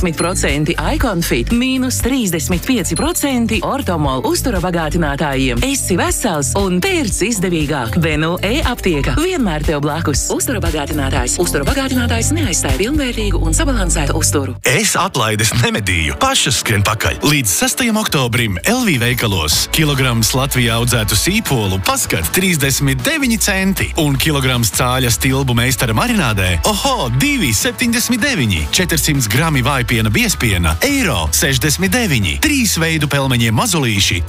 40% Iconfit, mīnus 35% Ortomol uztura bagātinātājiem. Esi vesels un pērc izdevīgāk. Venu e-aptieka vienmēr tev blakus. Uztura bagātinātājs. Uztura bagātinātājs neaizstāja pilnvērtīgu un sabalansētu uzturu. Es atlaides nemedīju. Pašas skrien pakaļ. Līdz 6. oktobrim LV veikalos kilograms Latvijā audzētu sīpolu paskat 39 centi un kilograms cāļas tilbu meistara marinādē oho 2,79. 400 grami vājpiena biezpiena €69. 3 veidu pelmeņiem mazulīši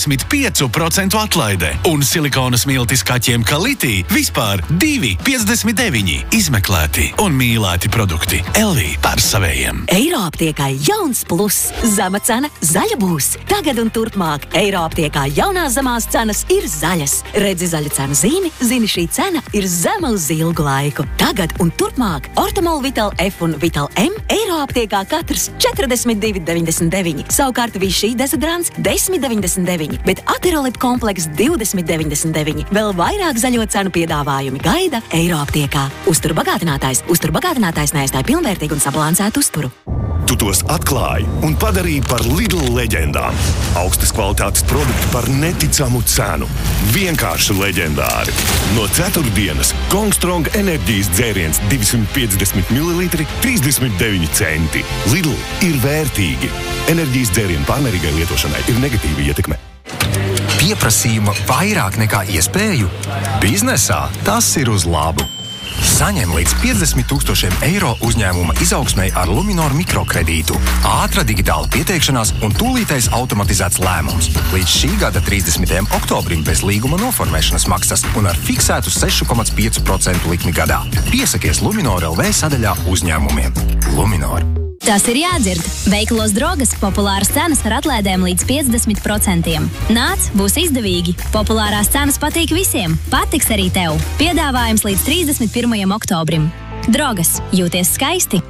35% atlaide un silikona smiltis kaķiem Kaliti vispār 2,59. Izmeklēti un mīlēti produkti. LV par savējiem. Eiroaptiekai jauns plus. Zema cena zaļa būs. Tagad un turpmāk Eiroaptiekā jaunās zemās cenas ir zaļas. Redzi zaļu cenu zīmi, zini šī cena ir zema uz ilgu laiku. Tagad un turpmāk Ortomol Vital F un Vital M Eiroaptiekā katrs 42,99. Savukārt Vichy dezodorants 10,99, bet Aterolip komplekss 20,99. Vēl vairāk zaļo cenu piedāvājumi gaida Eiroaptiekā. Uzturu bagātinātājs. Uzturu bagātinātājs neaizstāja pilnvērtīgu un sabalansētu uzturu. Tu tos atklāji un padarīji par Lidl leģendām. Augstas kvalitātes produkti par neticamu cenu. Vienkārši leģendāri. No ceturtdienas Kongstrong enerģijas dzēriens 250 ml 39 centi. Lidl ir vērtīgi. Enerģijas dzērienu pārmērīgai lietošanai ir negatīva ietekme. Pieprasījuma vairāk nekā iespēju? Biznesā tas ir uz labu. Saņem līdz 50 000 eiro uzņēmuma izaugsmei ar Luminor mikrokredītu. Ātra digitāla pieteikšanās un tūlītais automatizēts lēmums. Līdz šī gada 30. oktobrim bez līguma noformēšanas maksas un ar fiksētu 6,5% likmi gadā. Piesakies Luminor LV sadaļā uzņēmumiem. Luminor. Tas ir jādzird. Veikalos Drogas populāras cenas ar atlaidēm līdz 50%. Nāc, būs izdevīgi. Populārās cenas patīk visiem. Patiks arī tev. Piedāvājums līdz 31. oktobrim. Drogas. Jūties skaisti.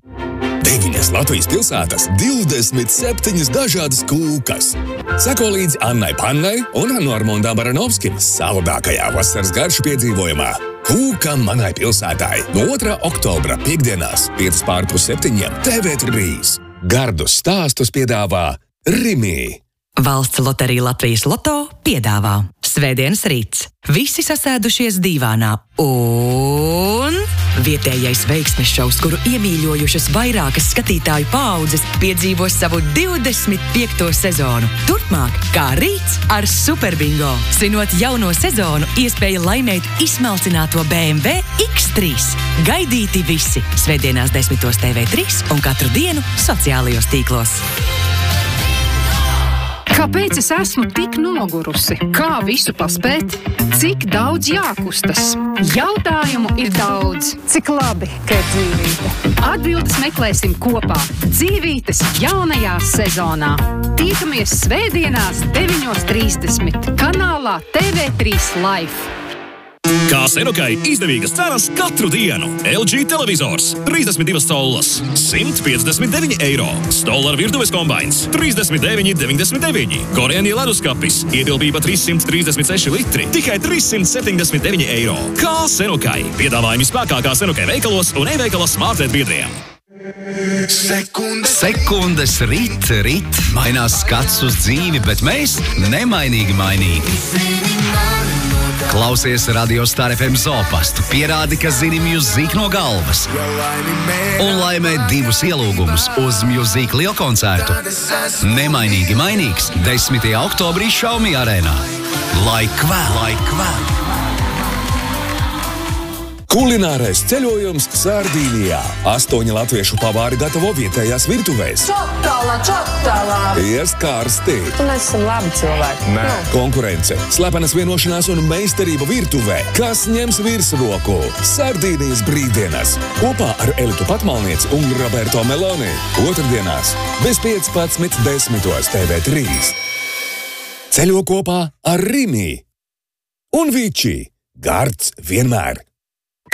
9 Latvijas pilsētas, 27 dažādas kūkas. Seko līdzi Annai Pannai un Normondam Baranovskim savādākajā vasaras garšu piedzīvojumā. Kūka manai pilsētai. No 2. oktobra piekdienās 5:30 TV3. Gardus stāstus piedāvā Rimi. Valsts loterija Latvijas Loto piedāvā Svētdienas rīts. Visi sasēdušies dīvānā un vietējais veiksmes šovs, kuru iemīļojušas vairākas skatītāju paaudzes, piedzīvos savu 25. sezonu. Turpmāk, kā rīts ar Superbingo. Svinot jauno sezonu, iespēja laimēt izsmalcināto BMW X3. Gaidīti visi Svētdienās 10. TV3 un katru dienu sociālajos tīklos. Kāpēc es esmu tik nogurusi? Kā visu paspēt? Cik daudz jākustas? Jautājumu ir daudz. Cik labi, ka ir dzīvīte? Atbildes meklēsim kopā. Dzīvītes jaunajā sezonā. Tiekamies svētdienās 9:30 kanālā TV3 Live. Kā Senokai izdevīgas cenas katru dienu. LG televizors 32 collas 159 eiro. Stolar virtuves kombains 39,99. Koreānie leduskapis ietilpība 336 litri tikai 379 eiro. Kā Senokai. Piedāvājumi spēkā kā Senokai veikalos un e-veikala Smartlet biedriem. Sekundes rit, mainās skats uz dzīvi, bet mēs nemainīgi mainīgi. Klausies Radio Star FM Zoopastu, pierādi, ka zini Music no galvas. Un laimē 2 ielūgumus uz Music lielkoncertu. Nemainīgi mainīgs 10. oktobrī Xiaomi arēnā. Laik vēl! Kulinārais ceļojums Sardīnijā. 8 latviešu pavāri gatavo vietējās virtuvēs. Čotālā! Ies karsti! Mēs esam labi cilvēki. Nē. Konkurence, slepenas vienošanās un meistarība virtuvē. Kas ņems virsroku? Sardīnijas brīvdienas. Kopā ar Elitu Patmalnieci un Roberto Meloni. Otrdienās bez 15:10 TV3. Ceļo kopā ar Rimi un Vichy. Gards vienmēr.